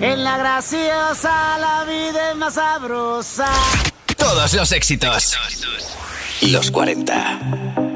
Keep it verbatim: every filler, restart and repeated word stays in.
En la graciosa la vida es más sabrosa. Todos los éxitos. Los cuarenta.